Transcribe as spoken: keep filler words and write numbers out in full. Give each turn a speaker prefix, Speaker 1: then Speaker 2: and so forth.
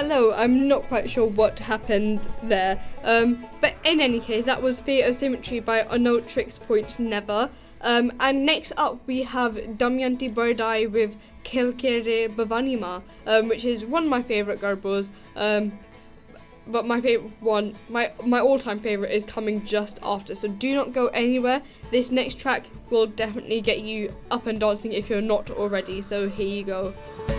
Speaker 1: hello, I'm not quite sure what happened there. Um, but in any case, that was Fate of Symmetry by Onotrix Point Never. Um, and next up we have Damayanti Bardai with Kelkere Bhavanima, um, which is one of my favourite Garbos. Um, but my favourite one, my, my all-time favourite is coming just after, so do not go anywhere. This next track will definitely get you up and dancing if you're not already, so here you go.